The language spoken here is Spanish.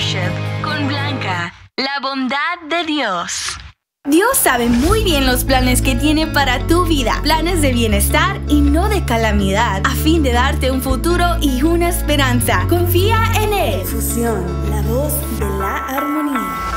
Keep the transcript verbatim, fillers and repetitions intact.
Worship con Blanca, la bondad de Dios. Dios sabe muy bien los planes que tiene para tu vida, planes de bienestar y no de calamidad, a fin de darte un futuro y una esperanza. Confía en Él. Fusión, la voz de la armonía.